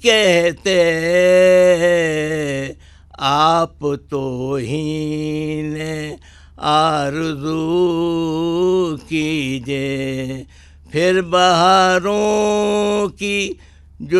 कहते आप तो ही ने आरज़ू कीजिए, फिर बहारों की